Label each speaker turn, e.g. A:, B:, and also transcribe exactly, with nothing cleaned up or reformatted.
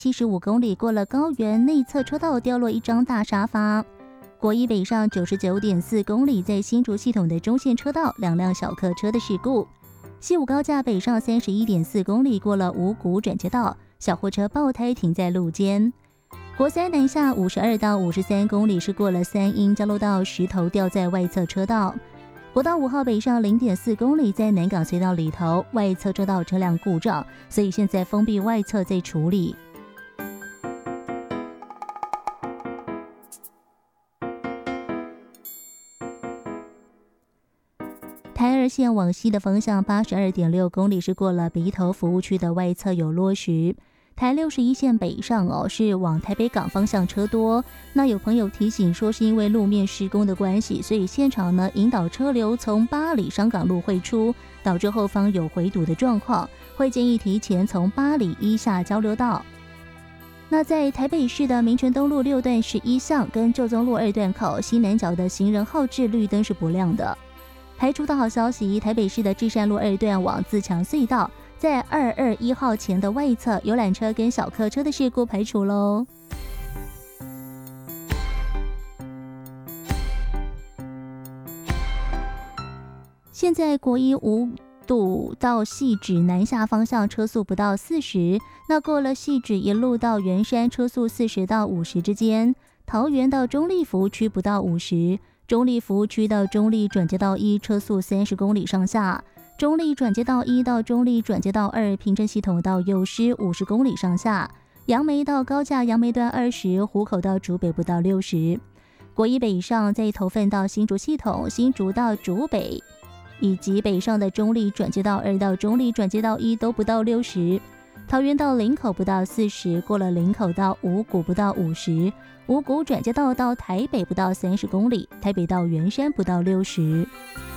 A: 七十五公里过了高原，内侧车道掉落一张大沙发。国一北上九十九点四公里，在新竹系统的中线车道，两辆小客车的事故。西武高架北上三十一点四公里，过了五股转接道，小货车爆胎停在路肩。国三南下五十二到五十三公里，是过了三阴交流道，石头掉在外侧车道。国道五号北上零点四公里，在南港隧道里头，外侧车道车辆故障，所以现在封闭外侧在处理。台二线往西的方向八十二点六公里，是过了鼻头服务区的外侧有落石。台六十一线北上哦，是往台北港方向车多。那有朋友提醒说，是因为路面施工的关系，所以现场呢引导车流从八里商港路汇出，导致后方有回堵的状况，会建议提前从八里一下交流道。那在台北市的民权东路六段十一巷跟旧宗路二段口西南角的行人号志绿灯是不亮的。排除的好消息，台北市的至善路二段往自强隧道，在二二一号前的外侧，游览车跟小客车的事故排除喽。现在国一五堵到汐止南下方向车速不到四十，那过了汐止一路到圆山车速四十到五十之间，桃园到中立服务区不到五十。中立服务区到中立转接道一车速三十公里上下，中立转接道一到中立转接道二平镇系统到幼师五十公里上下，杨梅到高架杨梅段二十，湖口到竹北不到六十。国一北上在头份到新竹系统，新竹到竹北，以及北上的中立转接道二到中立转接道一都不到六十。桃园到林口不到四十，过了林口到五股不到五十，五股转接道到台北不到三十公里，台北到圆山不到六十。